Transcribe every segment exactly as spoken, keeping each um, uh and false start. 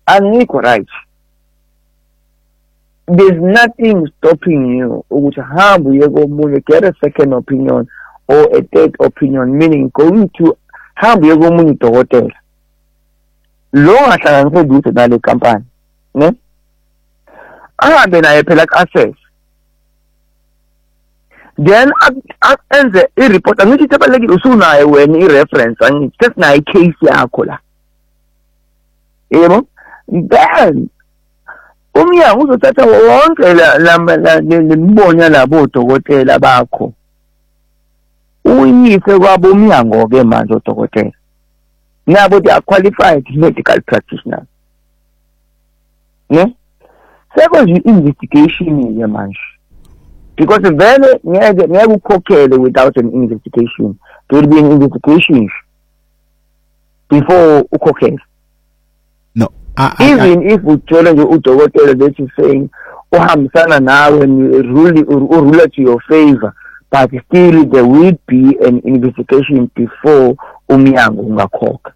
angikho right. There's nothing stopping you ukuthi hamba uye komunye, get a second opinion or a third opinion, meaning going to hamba uye komunye udokotela lo ngahlanganise lutho nale company, ne? Ahambe naye phela ku-access, then enze i-report. Angithi itabalekile usunaye wena i-reference, angithi sesinayo i-case yakho la, yebo. Then umnyango uzothatha wonke lemibono yalabo odokotela bakho uyise kwabo umnyango-ke manje odokotela nabo they are qualified medical practitioners, ne? Sekwenza i-investigation-ke manje, because vele ngeke ngeke ukhokhele without an investigation. There will be an investigation before ukhokhele. No, I, I, even I, if we challenge udokotela that is saying uhambisana nawe and rule rule to your favor, but still there will be an investigation before umnyango ungakhokha.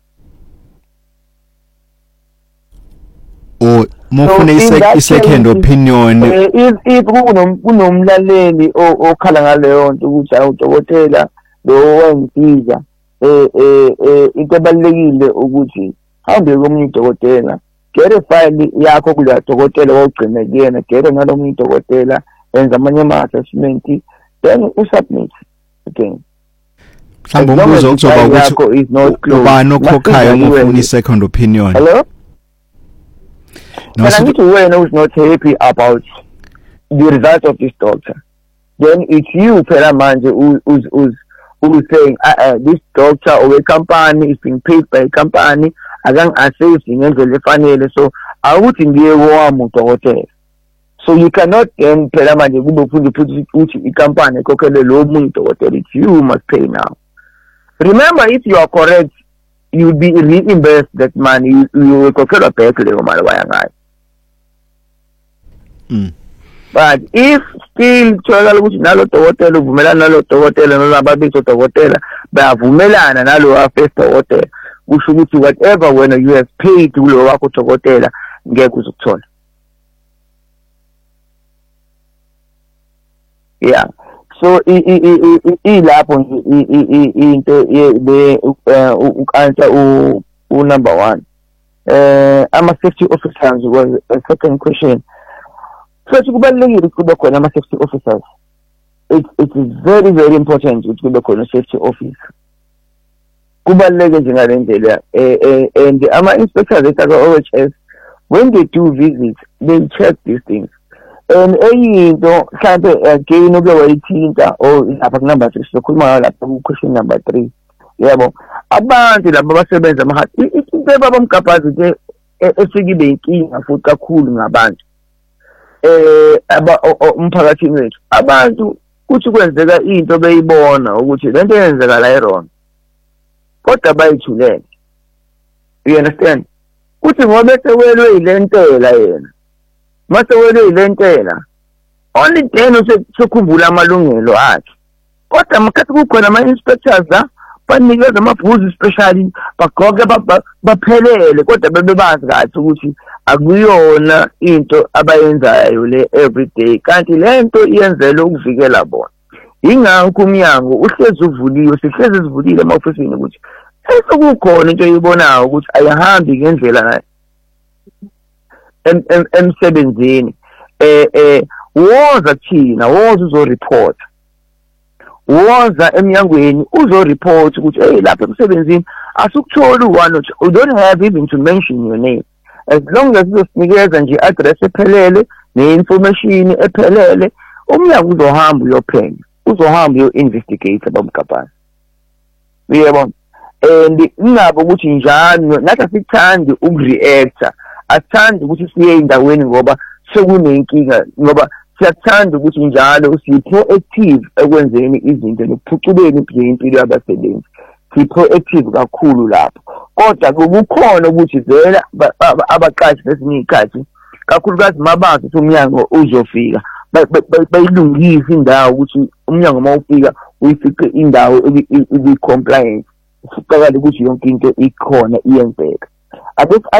Or mufune i second opinion. Uh, if if kunomlaleli okhala ngaleyo nto ukuthi udokotela lo wenziza eh eh into ebalekile ukuthi hambe komunye udokotela, get a file yakho kula dokotela wogcina kuyena, get nalomunye udokotela enza amanye ama-assessment, then usubmit again. Mhlawumbe umbuzo okuzoba ukuthi ubani okhokhayo ufuna i-second opinion. Hello? No, but I need to wena who's not happy about the result of this doctor. Then it's you, phela manje, who, who's, who's, who's saying uh, uh, this doctor or a company is being paid by a company, agang assess ngendlela efanele, so awuthi ngiye wami udokotela. So you cannot then phela manje kube ufundi futhi uthi i-company ekhokhele lo munye udokotela. It's you who must pay now. Remember, if you are correct, you will be reimbursed that money. You, you will khokhelwa back leyo mali wayangayo. Mm. But if still tholakala ukuthi nalo dokotela uvumelana nalo dokotela noma babethu dokotela bayavumelana nalo afest dokotela, kusho ukuthi whatever when you have paid kulo wakho dokotela ngeke uzukuthola. Yeah. So ilapho into the answer u number one. Uh, ama safety officers was a second question. So kubalulekile ukuba khona ama safety officers. It it is very very important ukuthi kube khona safety officer. Kubaluleke njengalendlela eh and ama inspectors at O H S, when they do visits they check these things. And eyinto mhlambe again oke wayithinta or lapha ku number six sokhuluma lapha ku question number three. Yebo, abantu labo basebenza ama into babamgabhazi ke esikibe inkinga futhi kakhulu ngabantu eh aba umphakathini wethu, abantu kuthi kwenzeka into beyibona ukuthi lento yenzeka la error kodwa bayithulele. You understand? Kuthi ngoba sewelwe ilentela yena, mase welwe ilentela only then usekhumbula amalungelo akhe, kodwa makathi kukhona ama inspectors la banikeza amabhuzu especially bagoke baphelele, kodwa bebebazi kathi ukuthi akuyona into abayenzayo le everyday, kanti lento iyenzela ukuvikela bona. Ingakho umnyango uhlezi uvuliwe, sihlezi sivulile ama-ofisini ukuthi sekukhona into eyibonayo ukuthi ayihambi ngendlela emsebenzini. Eh eh woza thina, woza uzoreport, woza emnyangweni uzoreport ukuthi hey lapha emsebenzini asukuthola u-one, you don't have even to mention your name. As long as uzosinikeza nje address ephelele ne-information ephelele, umnyango uzohamba uyophenya, uzohamba uyo-investigate abamgabhani. Uyabona? And ingabo ukuthi njalo nathi asithandi ukureacta, asithandi ukuthi siye endaweni ngoba sekunenkinga, ngoba siyathanda ukuthi njalo si-proactive ekwenzeni izinto nekuphuculeni impilo yabasebenzi. Si-proactive kakhulu lapho, kodwa kukhona ukuthi vela abaqashi besinye iy'khathi kakhulukazi mabazi ukuthi umnyango uzofika bayilungise indawo ukuthi umnyango uma ufika uyifice indawo ibi-compliant, ufuqakala ukuthi yonke into ikhona iyenzeka.